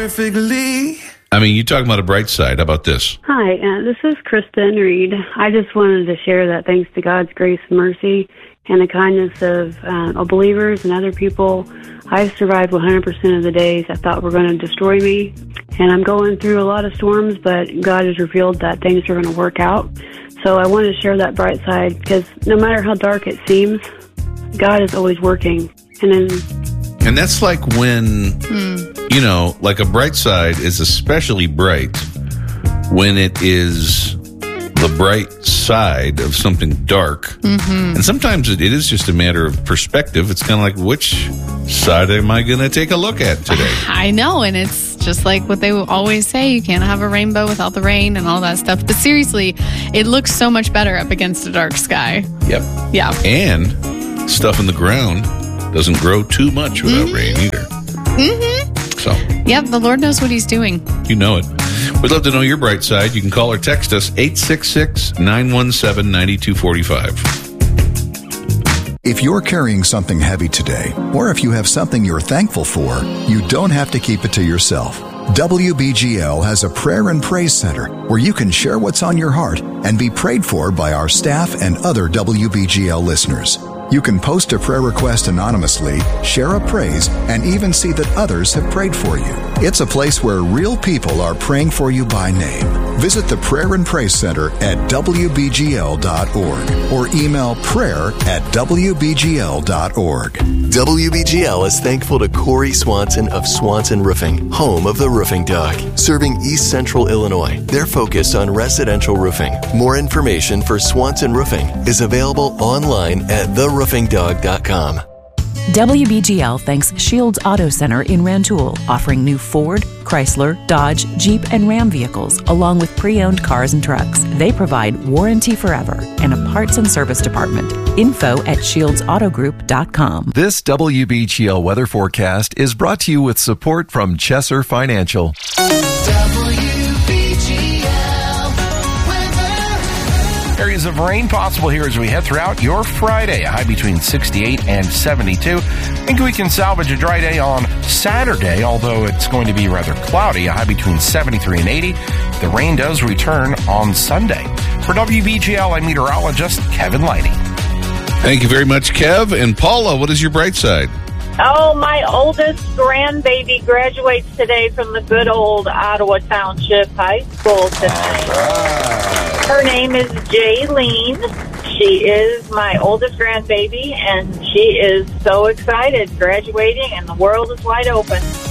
Perfectly. I mean, you talking about a bright side. How about this? Hi, this is Kristen Reed. I just wanted to share that thanks to God's grace and mercy and the kindness of believers and other people, I've survived 100% of the days I thought were going to destroy me. And I'm going through a lot of storms, but God has revealed that things are going to work out. So I wanted to share that bright side because no matter how dark it seems, God is always working. And that's like when, you know, like a bright side is especially bright when it is the bright side of something dark. Mm-hmm. And sometimes it is just a matter of perspective. It's kind of like, which side am I going to take a look at today? I know, and it's just like what they always say, you can't have a rainbow without the rain and all that stuff. But seriously, it looks so much better up against a dark sky. Yep. Yeah. And stuff in the ground doesn't grow too much without rain either. Mm-hmm. So. Yep, the Lord knows what he's doing. You know it. We'd love to know your bright side. You can call or text us 866-917-9245. If you're carrying something heavy today, or if you have something you're thankful for, you don't have to keep it to yourself. WBGL has a prayer and praise center where you can share what's on your heart and be prayed for by our staff and other WBGL listeners. You can post a prayer request anonymously, share a praise, and even see that others have prayed for you. It's a place where real people are praying for you by name. Visit the Prayer and Praise Center at WBGL.org or email prayer@WBGL.org. WBGL is thankful to Corey Swanson of Swanson Roofing, home of the Roofing Dog, serving East Central Illinois. They're focused on residential roofing. More information for Swanson Roofing is available online at theroofingdog.com. WBGL thanks Shields Auto Center in Rantoul, offering new Ford, Chrysler, Dodge, Jeep, and Ram vehicles, along with pre-owned cars and trucks. They provide warranty forever and a parts and service department. Info at ShieldsAutoGroup.com. This WBGL weather forecast is brought to you with support from Chesser Financial. Areas of rain possible here as we head throughout your Friday. A high between 68 and 72. I think we can salvage a dry day on Saturday, although it's going to be rather cloudy. A high between 73 and 80. The rain does return on Sunday. For WBGL, I'm meteorologist Kevin Lighty. Thank you very much, Kev. And Paula, what is your bright side? Oh, my oldest grandbaby graduates today from the good old Ottawa Township High School tonight. Right. Her name is Jaylene. She is my oldest grandbaby, and she is so excited, graduating, and the world is wide open.